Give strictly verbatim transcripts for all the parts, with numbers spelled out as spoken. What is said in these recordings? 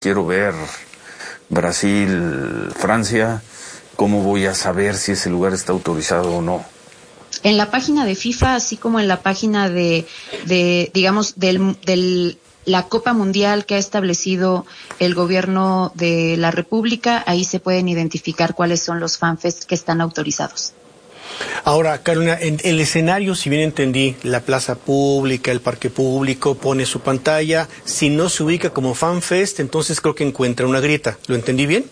quiero ver Brasil, Francia, ¿cómo voy a saber si ese lugar está autorizado o no? En la página de FIFA, así como en la página de, de digamos, del, del la Copa Mundial que ha establecido el gobierno de la República, ahí se pueden identificar cuáles son los fanfests que están autorizados. Ahora, Carolina, en el escenario, si bien entendí, la plaza pública, el parque público, pone su pantalla, si no se ubica como fanfest, entonces creo que encuentra una grieta. ¿Lo entendí bien?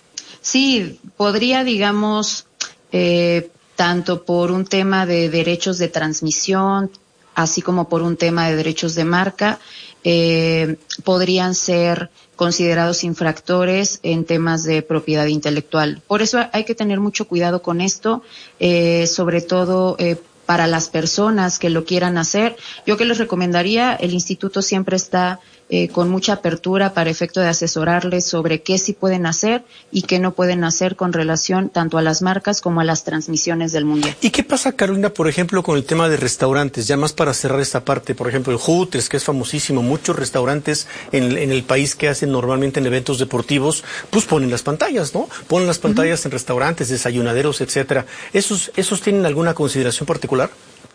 Sí, podría, digamos, eh, tanto por un tema de derechos de transmisión, así como por un tema de derechos de marca, eh, podrían ser considerados infractores en temas de propiedad intelectual. Por eso hay que tener mucho cuidado con esto, eh, sobre todo eh, para las personas que lo quieran hacer. Yo que les recomendaría, el instituto siempre está eh, con mucha apertura para efecto de asesorarles sobre qué sí pueden hacer y qué no pueden hacer con relación tanto a las marcas como a las transmisiones del mundial. ¿Y qué pasa, Carolina, por ejemplo, con el tema de restaurantes? Ya más para cerrar esta parte, por ejemplo, el Hooters, que es famosísimo, muchos restaurantes en, en el país que hacen normalmente en eventos deportivos, pues ponen las pantallas, ¿no? Ponen las pantallas uh-huh. en restaurantes, desayunaderos, etcétera. ¿Esos, esos tienen alguna consideración particular?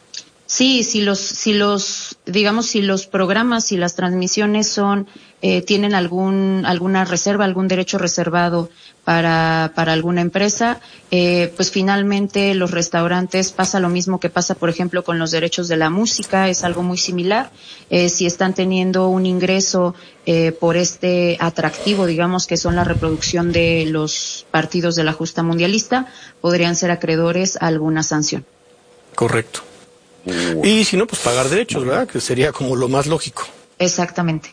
Sí, si los, si los, digamos, si los programas y las transmisiones son, eh, tienen algún, alguna reserva, algún derecho reservado para, para alguna empresa, eh, pues finalmente los restaurantes pasa lo mismo que pasa, por ejemplo, con los derechos de la música, es algo muy similar. Eh, si están teniendo un ingreso, eh, por este atractivo, digamos, que son la reproducción de los partidos de la justa mundialista, podrían ser acreedores a alguna sanción. Correcto. Y si no, pues pagar derechos, ¿verdad? Que sería como lo más lógico. Exactamente.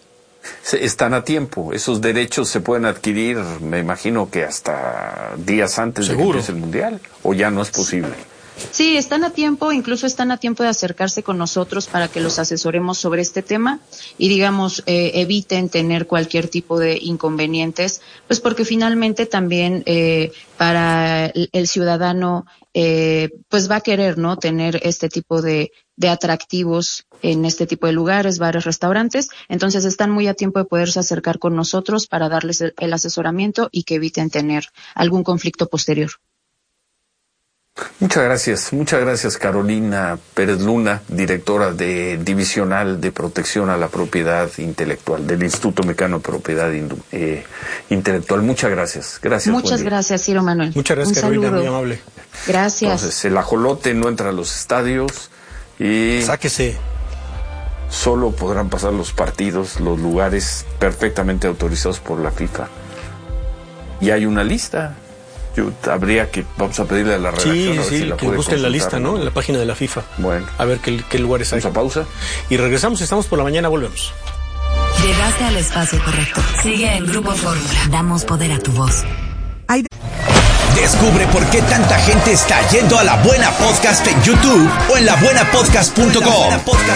Están a tiempo. Esos derechos se pueden adquirir, me imagino que hasta días antes de que empiece el Mundial, o ya no es posible. Sí, están a tiempo, incluso están a tiempo de acercarse con nosotros para que los asesoremos sobre este tema y, digamos, eh, eviten tener cualquier tipo de inconvenientes, pues porque finalmente también eh, para el, el ciudadano eh, pues va a querer, ¿no?, tener este tipo de, de atractivos en este tipo de lugares, bares, restaurantes. Entonces están muy a tiempo de poderse acercar con nosotros para darles el, el asesoramiento y que eviten tener algún conflicto posterior. Muchas gracias, muchas gracias Carolina Pérez Luna, directora de Divisional de Protección a la Propiedad Intelectual del Instituto Mexicano de Propiedad eh, Intelectual. Muchas gracias, gracias. Muchas gracias, Ciro Manuel. Muchas gracias, Un Carolina, saludo. muy amable. Gracias. Entonces, el ajolote no entra a los estadios y... Sáquese. Solo podrán pasar los partidos, los lugares perfectamente autorizados por la FIFA. Y hay una lista. Yo habría que, vamos a pedirle a la redacción. Sí, a ver sí, si la que puede busquen la consultar, lista, ¿no? En la página de la FIFA. Bueno. A ver qué, qué lugares hay. Vamos a pausa. Y regresamos, estamos por la mañana, volvemos. Llegaste al espacio correcto. Sigue en Grupo Fórmula. Damos poder a tu voz. Hay... Descubre por qué tanta gente está yendo a La Buena Podcast en YouTube o en la buena podcast punto com.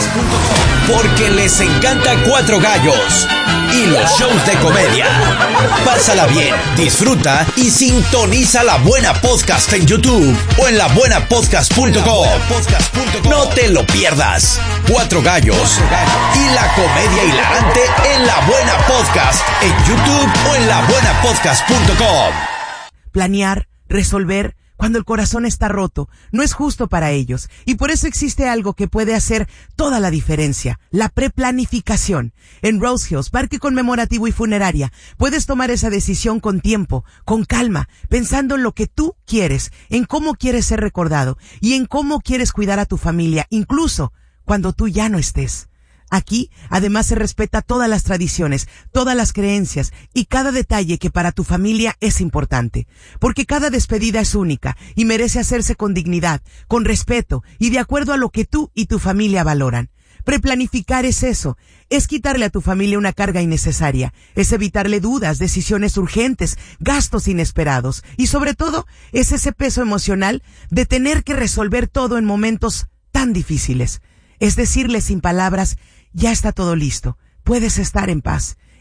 Porque les encanta Cuatro Gallos y los shows de comedia. Pásala bien, disfruta y sintoniza La Buena Podcast en YouTube o en la buena podcast punto com. No te lo pierdas. Cuatro Gallos y la comedia hilarante en La Buena Podcast en YouTube o en la buena podcast punto com. Planear, resolver, cuando el corazón está roto, no es justo para ellos. Y por eso existe algo que puede hacer toda la diferencia, la preplanificación. En Rose Hills, Parque Conmemorativo y Funeraria, puedes tomar esa decisión con tiempo, con calma, pensando en lo que tú quieres, en cómo quieres ser recordado y en cómo quieres cuidar a tu familia, incluso cuando tú ya no estés. Aquí, además, se respeta todas las tradiciones, todas las creencias y cada detalle que para tu familia es importante. Porque cada despedida es única y merece hacerse con dignidad, con respeto y de acuerdo a lo que tú y tu familia valoran. Preplanificar es eso, es quitarle a tu familia una carga innecesaria, es evitarle dudas, decisiones urgentes, gastos inesperados y sobre todo es ese peso emocional de tener que resolver todo en momentos tan difíciles. Es decirle sin palabras, ya está todo listo, puedes estar en paz.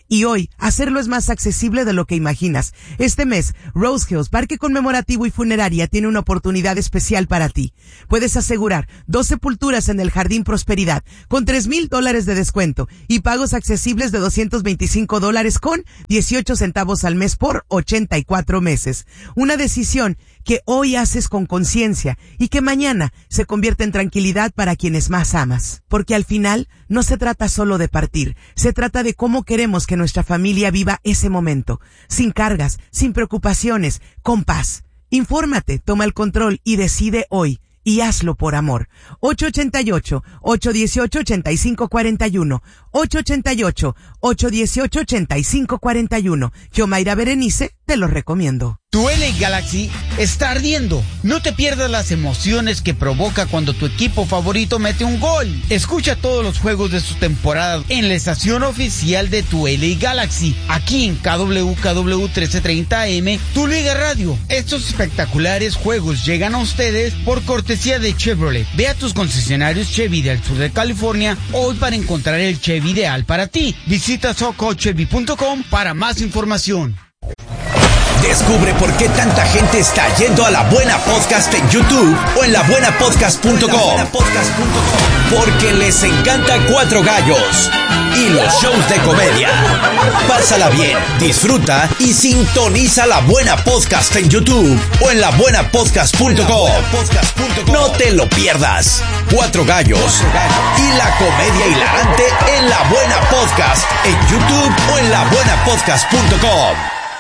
Y hoy, hacerlo es más accesible de lo que imaginas. Este mes, Rose Hills, Parque Conmemorativo y Funeraria, tiene una oportunidad especial para ti. Puedes asegurar dos sepulturas en el Jardín Prosperidad con tres mil dólares de descuento y pagos accesibles de doscientos veinticinco dólares con dieciocho centavos al mes por ochenta y cuatro meses. Una decisión que hoy haces con conciencia y que mañana se convierte en tranquilidad para quienes más amas. Porque al final no se trata solo de partir, se trata de cómo queremos que nuestra familia viva ese momento, sin cargas, sin preocupaciones, con paz. Infórmate, toma el control y decide hoy. Y hazlo por amor. ocho ocho ocho, ocho uno ocho, ocho cinco cuatro uno. ocho ocho ocho, ocho uno ocho, ocho cinco cuatro uno. Yo, Mayra Berenice, te lo recomiendo. Tu L A Galaxy está ardiendo. No te pierdas las emociones que provoca cuando tu equipo favorito mete un gol. Escucha todos los juegos de su temporada en la estación oficial de tu L A Galaxy, aquí en K W K W trece treinta A M, tu Liga Radio. Estos espectaculares juegos llegan a ustedes por cortesía de Chevrolet. Ve a tus concesionarios Chevy del sur de California hoy para encontrar el Chevy ideal para ti. Visita soco chevy punto com para más información. Descubre por qué tanta gente está yendo a La Buena Podcast en YouTube o en la buena podcast punto com. Porque les encanta Cuatro Gallos y los shows de comedia. Pásala bien, disfruta y sintoniza La Buena Podcast en YouTube o en la buena podcast punto com. No te lo pierdas. Cuatro Gallos y la comedia hilarante en La Buena Podcast en YouTube o en la buena podcast punto com.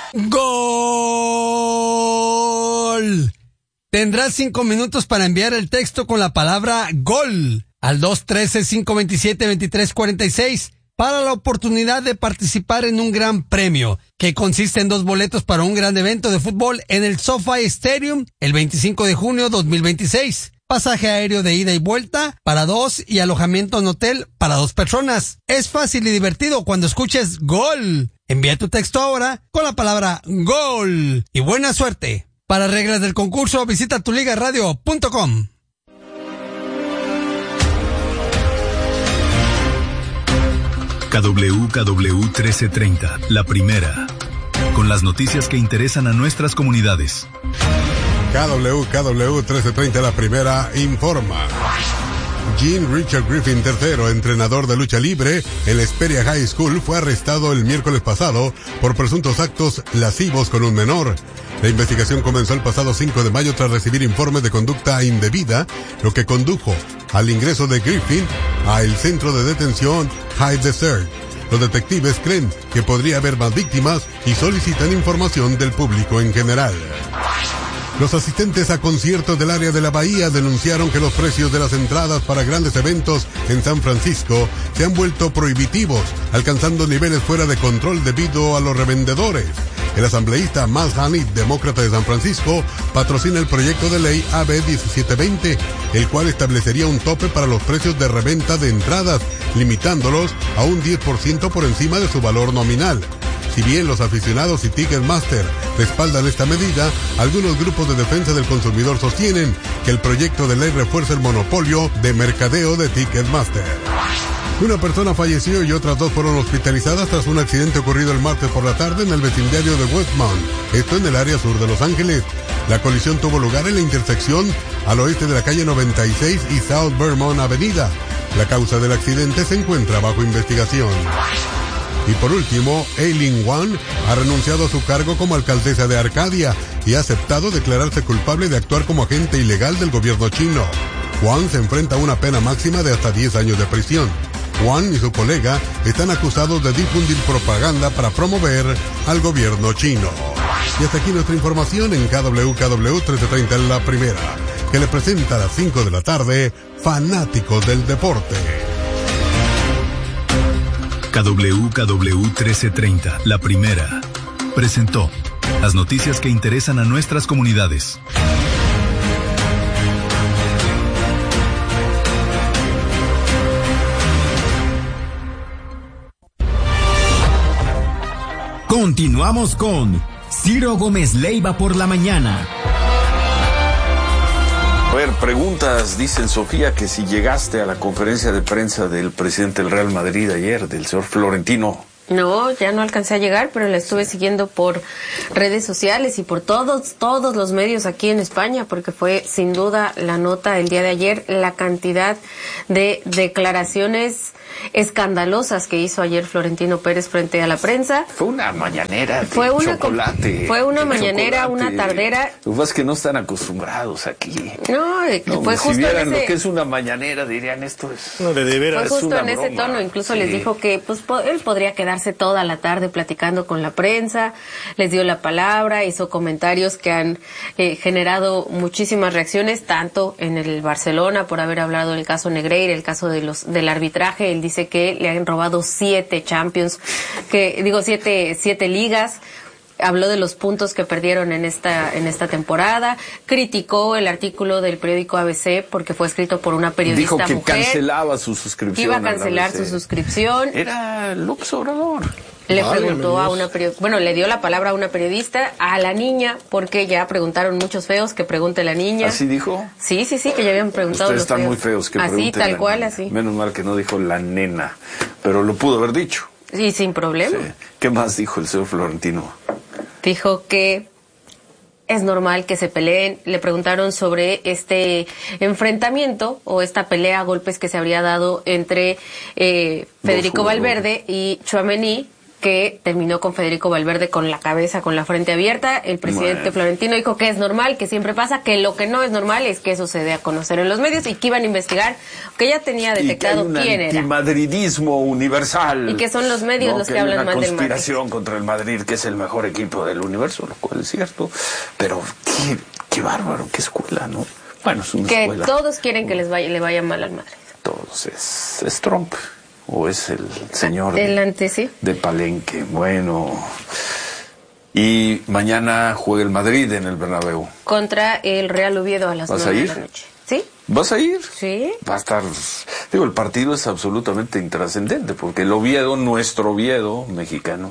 ¡Gol! Tendrás cinco minutos para enviar el texto con la palabra GOL al dos uno tres, cinco dos siete, dos tres cuatro seis para la oportunidad de participar en un gran premio que consiste en dos boletos para un gran evento de fútbol en el SoFi Stadium el veinticinco de junio dos mil veintiséis. Pasaje aéreo de ida y vuelta para dos y alojamiento en hotel para dos personas. Es fácil y divertido cuando escuches GOL. Envía tu texto ahora con la palabra GOL y buena suerte. Para reglas del concurso visita tu liga radio punto com. K W K W trece treinta, la primera, con las noticias que interesan a nuestras comunidades. K W K W trece treinta, la primera, informa. Jean Richard Griffin tercero, entrenador de lucha libre en la Hesperia High School, fue arrestado el miércoles pasado por presuntos actos lascivos con un menor. La investigación comenzó el pasado cinco de mayo tras recibir informes de conducta indebida, lo que condujo al ingreso de Griffin a el centro de detención High Desert. Los detectives creen que podría haber más víctimas y solicitan información del público en general. Los asistentes a conciertos del área de la Bahía denunciaron que los precios de las entradas para grandes eventos en San Francisco se han vuelto prohibitivos, alcanzando niveles fuera de control debido a los revendedores. El asambleísta Matt Haney, demócrata de San Francisco, patrocina el proyecto de ley A B diecisiete veinte, el cual establecería un tope para los precios de reventa de entradas, limitándolos a un diez por ciento por encima de su valor nominal. Si bien los aficionados y Ticketmaster respaldan esta medida, algunos grupos de defensa del consumidor sostienen que el proyecto de ley refuerza el monopolio de mercadeo de Ticketmaster. Una persona falleció y otras dos fueron hospitalizadas tras un accidente ocurrido el martes por la tarde en el vecindario de Westmount, esto en el área sur de Los Ángeles. La colisión tuvo lugar en la intersección al oeste de la calle noventa y seis y South Vermont Avenida. La causa del accidente se encuentra bajo investigación. Y por último, Eileen Wang ha renunciado a su cargo como alcaldesa de Arcadia y ha aceptado declararse culpable de actuar como agente ilegal del gobierno chino. Wang se enfrenta a una pena máxima de hasta diez años de prisión. Wang y su colega están acusados de difundir propaganda para promover al gobierno chino. Y hasta aquí nuestra información en K W K W trece treinta en la primera, que le presenta a las cinco de la tarde Fanáticos del Deporte. K W K W trece treinta, la primera, presentó las noticias que interesan a nuestras comunidades. Continuamos con Ciro Gómez Leiva por la mañana. A ver, preguntas, dicen Sofía, que si llegaste a la conferencia de prensa del presidente del Real Madrid ayer, del señor Florentino No, ya no alcancé a llegar, pero la estuve siguiendo por redes sociales y por todos, todos los medios aquí en España, porque fue sin duda la nota el día de ayer, la cantidad de declaraciones escandalosas que hizo ayer Florentino Pérez frente a la prensa. Fue una mañanera de fue una chocolate. Fue una mañanera, chocolate. Una tardera. Lo que pasa es que no están acostumbrados aquí. No, no fue si justo vieran en ese... lo que es una mañanera, dirían esto es... No, de, de veras, fue justo es en broma. Ese tono, incluso sí. les dijo que pues po él podría quedarse toda la tarde platicando con la prensa, les dio la palabra, hizo comentarios que han eh, generado muchísimas reacciones, tanto en el Barcelona por haber hablado del caso Negreira, el caso de los del arbitraje. Él dice que le han robado siete Champions, que digo siete siete ligas. Habló de los puntos que perdieron en esta en esta temporada, criticó el artículo del periódico A B C porque fue escrito por una periodista mujer. Dijo que mujer, cancelaba su suscripción. Que iba a cancelar su suscripción. Era López Obrador. Le Válgame preguntó Dios. a una periodista, bueno, le dio la palabra a una periodista, a la niña, porque ya preguntaron muchos feos, que pregunte la niña. ¿Así dijo? Sí, sí, sí, que ya habían preguntado Ustedes los están feos. muy feos, que así, pregunten tal la cual, niña. así. Menos mal que no dijo la nena, pero lo pudo haber dicho. Sí, sin problema. Sí. ¿Qué más dijo el señor Florentino? Dijo que es normal que se peleen. Le preguntaron sobre este enfrentamiento o esta pelea a golpes que se habría dado entre eh, Federico Valverde y Tchouaméni, que terminó con Federico Valverde con la cabeza, con la frente abierta. El presidente bueno. Florentino dijo que es normal, que siempre pasa, que lo que no es normal es que eso se dé a conocer en los medios y que iban a investigar, que ya tenía detectado y que hay un quién era. Antimadridismo universal. Y que son los medios no, los que, que hablan mal del Madrid. Una conspiración contra el Madrid, que es el mejor equipo del universo, lo cual es cierto. Pero qué, qué bárbaro, qué escuela, ¿no? Bueno, es una que escuela. Que todos quieren que les vaya, le vaya mal al Madrid. Todos, es, es Trump. ¿O es el señor Adelante, de, sí. de Palenque? Bueno. Y mañana juega el Madrid en el Bernabéu. Contra el Real Oviedo a las nueve de la noche. ¿Sí? ¿Vas a ir? Sí. Va a estar... Digo, el partido es absolutamente intrascendente, porque el Oviedo, nuestro Oviedo mexicano,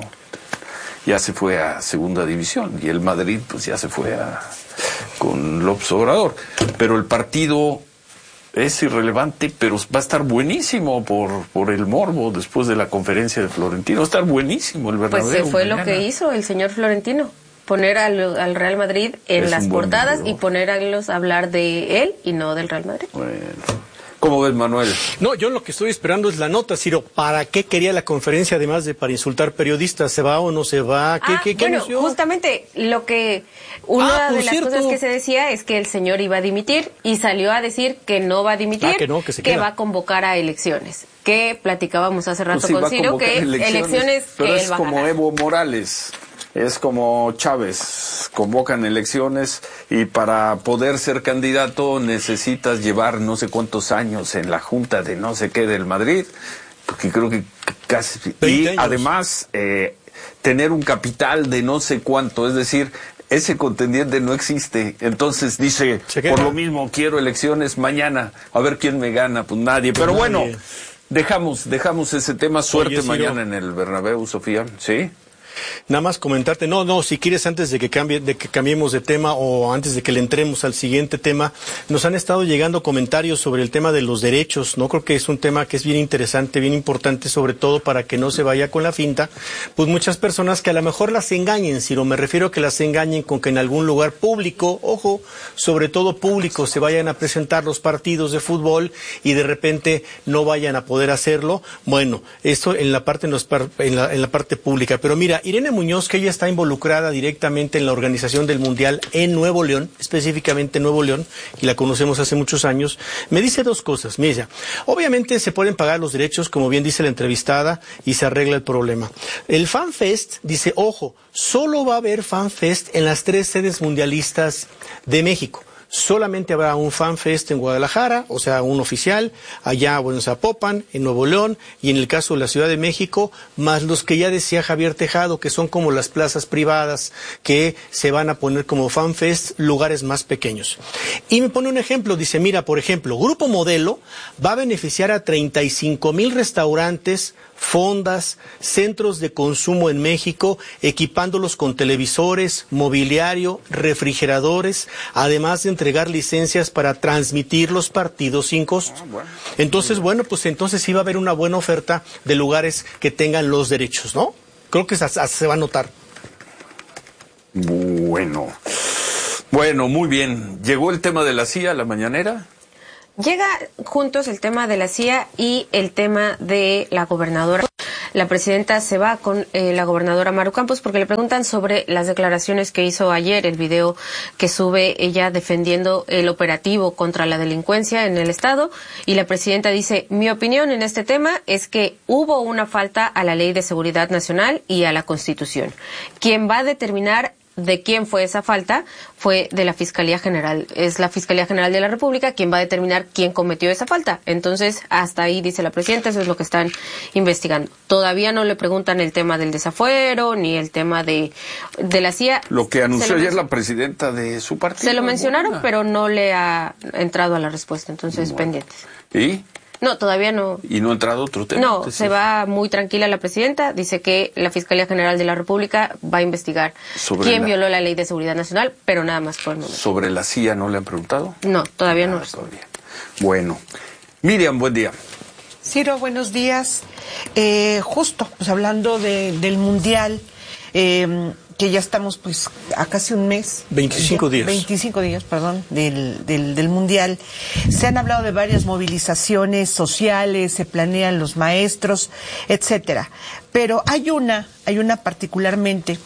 ya se fue a segunda división. Y el Madrid, pues ya se fue a con López Obrador. Pero el partido... es irrelevante, pero va a estar buenísimo por, por el morbo después de la conferencia de Florentino. Va a estar buenísimo el Bernabéu. Pues se fue mañana. Lo que hizo el señor Florentino. Poner al, al Real Madrid en es las portadas video. Y ponerlos a hablar de él y no del Real Madrid. Bueno. ¿Cómo ves, Manuel? No, yo lo que estoy esperando es la nota, Ciro. ¿Para qué quería la conferencia, además de para insultar periodistas? ¿Se va o no se va? ¿Qué, ah, qué, qué bueno, anunció? justamente lo que... Una ah, de las cierto. cosas que se decía es que el señor iba a dimitir y salió a decir que no va a dimitir, ah, que, no, que, se que queda. va a convocar a elecciones. Que platicábamos hace rato pues sí, con Ciro, que elecciones, elecciones pero que es él va a como ganar. Evo Morales. Es como Chávez, convocan elecciones y para poder ser candidato necesitas llevar no sé cuántos años en la junta de no sé qué del Madrid, porque creo que casi... Y años. además eh, tener un capital de no sé cuánto, es decir... Ese contendiente no existe, entonces dice, por lo mismo quiero elecciones mañana, a ver quién me gana, pues nadie, pero nadie. bueno, dejamos, dejamos ese tema, suerte Oye, mañana en el Bernabéu, Sofía, ¿sí? Nada más comentarte, no, no, si quieres antes de que cambie, de que cambiemos de tema o antes de que le entremos al siguiente tema, nos han estado llegando comentarios sobre el tema de los derechos, ¿no? Creo que es un tema que es bien interesante, bien importante, sobre todo para que no se vaya con la finta, pues muchas personas que a lo mejor las engañen, Ciro, me refiero a que las engañen con que en algún lugar público, ojo, sobre todo público, se vayan a presentar los partidos de fútbol y de repente no vayan a poder hacerlo. Bueno, esto en la parte, en la, en la parte pública, pero mira, Irene Muñoz, que ella está involucrada directamente en la organización del Mundial en Nuevo León, específicamente en Nuevo León, y la conocemos hace muchos años, me dice dos cosas. Mira, obviamente se pueden pagar los derechos, como bien dice la entrevistada, y se arregla el problema. El FanFest, dice, ojo, solo va a haber FanFest en las tres sedes mundialistas de México. Solamente habrá un FanFest en Guadalajara, o sea, un oficial, allá bueno, en Zapopan, en Nuevo León, y en el caso de la Ciudad de México, más los que ya decía Javier Tejado, que son como las plazas privadas que se van a poner como FanFest, lugares más pequeños. Y me pone un ejemplo, dice, mira, por ejemplo, Grupo Modelo va a beneficiar a treinta y cinco mil restaurantes, fondas, centros de consumo en México, equipándolos con televisores, mobiliario, refrigeradores, además de entregar licencias para transmitir los partidos sin costo. Ah, bueno. Entonces, bueno, pues entonces sí va a haber una buena oferta de lugares que tengan los derechos, ¿no? Creo que se, se va a notar. Bueno, bueno, muy bien. ¿Llegó el tema de la C I A a la mañanera? Llega juntos el tema de la C I A y el tema de la gobernadora. La presidenta se va con eh, la gobernadora Maru Campos porque le preguntan sobre las declaraciones que hizo ayer, el video que sube ella defendiendo el operativo contra la delincuencia en el estado, y la presidenta dice: mi opinión en este tema es que hubo una falta a la Ley de Seguridad Nacional y a la Constitución. Quien va a determinar de quién fue esa falta fue de la Fiscalía General. Es la Fiscalía General de la República quien va a determinar quién cometió esa falta. Entonces, hasta ahí dice la presidenta, eso es lo que están investigando. Todavía no le preguntan el tema del desafuero ni el tema de, de la C I A. Lo que anunció ayer la presidenta de su partido. Se lo mencionaron, buena. Pero no le ha entrado a la respuesta. Entonces, bueno. Pendientes. ¿Y? No, todavía no. ¿Y no ha entrado otro tema? No, Entonces, se va muy tranquila la presidenta. Dice que la Fiscalía General de la República va a investigar quién la... violó la Ley de Seguridad Nacional, pero nada más por el momento. ¿Sobre la C I A no le han preguntado? No, todavía nada, no. Todavía. Bueno. Miriam, buen día. Ciro, buenos días. Eh, justo, pues hablando de, del Mundial, eh, que ya estamos pues a casi un mes. veinticinco días. veinticinco días, perdón, del, del, del Mundial. Se han hablado de varias movilizaciones sociales, se planean los maestros, etcétera. Pero hay una, hay una particularmente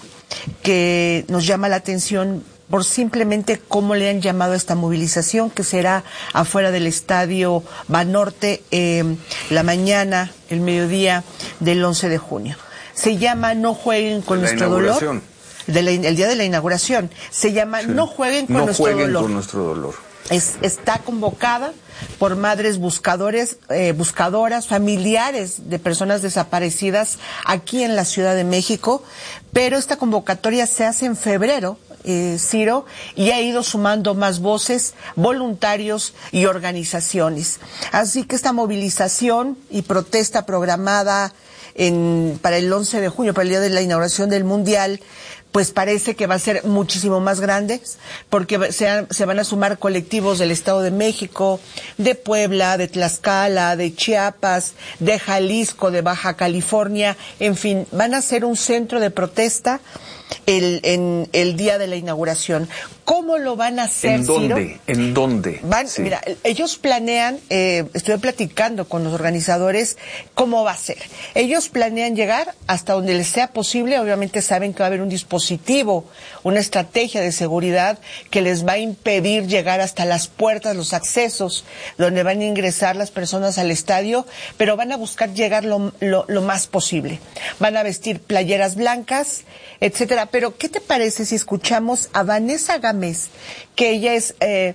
que nos llama la atención por simplemente cómo le han llamado a esta movilización, que será afuera del Estadio Banorte eh, la mañana, el mediodía del once de junio. Se llama No jueguen con nuestro dolor. De la, el día de la inauguración. Se llama sí. No jueguen con no nuestro jueguen dolor. con nuestro dolor. Es, está convocada por madres buscadores, eh, buscadoras, familiares de personas desaparecidas aquí en la Ciudad de México, pero esta convocatoria se hace en febrero, eh, Ciro, y ha ido sumando más voces, voluntarios y organizaciones. Así que esta movilización y protesta programada en, para el once de junio, para el día de la inauguración del Mundial, pues parece que va a ser muchísimo más grande, porque se, se van a sumar colectivos del Estado de México, de Puebla, de Tlaxcala, de Chiapas, de Jalisco, de Baja California, en fin, van a ser un centro de protesta el, en el día de la inauguración. ¿Cómo lo van a hacer, ¿En dónde? Ciro? ¿En dónde? Van, sí. Mira, ellos planean, eh, estuve platicando con los organizadores, cómo va a ser. Ellos planean llegar hasta donde les sea posible. Obviamente saben que va a haber un dispositivo, una estrategia de seguridad que les va a impedir llegar hasta las puertas, los accesos, donde van a ingresar las personas al estadio, pero van a buscar llegar lo, lo, lo más posible. Van a vestir playeras blancas, etcétera. Pero, ¿qué te parece si escuchamos a Vanessa Gámez, que ella es eh,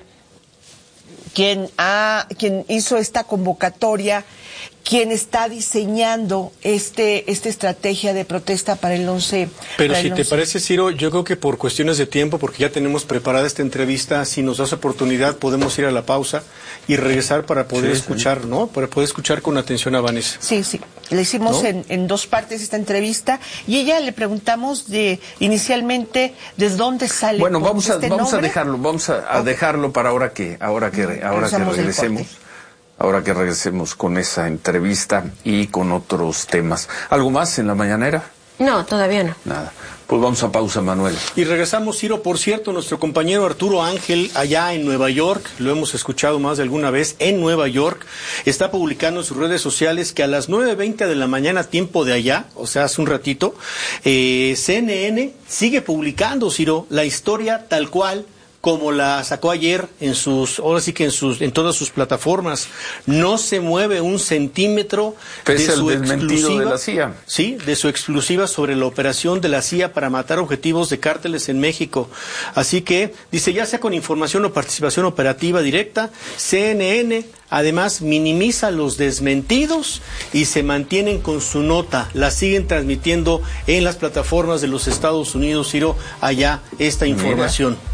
quien ha, quien hizo esta convocatoria, quien está diseñando este esta estrategia de protesta para el once? Pero para si el te once. parece, Ciro, yo creo que por cuestiones de tiempo, porque ya tenemos preparada esta entrevista, si nos das oportunidad podemos ir a la pausa y regresar para poder sí, escuchar, sí. ¿no? Para poder escuchar con atención a Vanessa. Sí, sí. Le hicimos ¿no? en, en dos partes esta entrevista y ella le preguntamos de inicialmente desde dónde sale. Bueno, vamos a este vamos nombre. a dejarlo, vamos a, a okay. dejarlo para ahora que ahora que ahora que regresemos. Ahora que regresemos con esa entrevista y con otros temas. ¿Algo más en la mañanera? No, todavía no. Nada. Pues vamos a pausa, Manuel. Y regresamos, Ciro. Por cierto, nuestro compañero Arturo Ángel, allá en Nueva York, lo hemos escuchado más de alguna vez, en Nueva York, está publicando en sus redes sociales que a las nueve veinte de la mañana, tiempo de allá, o sea, hace un ratito, eh, C N N sigue publicando, Ciro, la historia tal cual como la sacó ayer en sus, ahora sí que en sus, en todas sus plataformas. No se mueve un centímetro Pese de su el exclusiva, de la C I A. Sí, de su exclusiva sobre la operación de la C I A para matar objetivos de cárteles en México. Así que, dice, ya sea con información o participación operativa directa, C N N además minimiza los desmentidos y se mantienen con su nota. La siguen transmitiendo en las plataformas de los Estados Unidos, Ciro, allá esta información. Mira.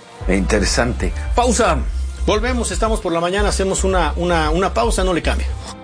Interesante. Pausa. Volvemos, estamos por la mañana, hacemos una, una, una pausa, no le cambie.